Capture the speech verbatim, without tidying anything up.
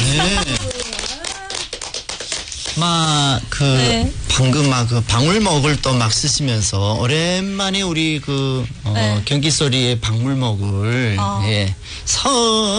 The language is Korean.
네. 막, 그, 네. 방금 막 그 방울목을 또 막 쓰시면서 오랜만에 우리 그, 어, 네. 경기소리의 방울목을, 아. 예. 서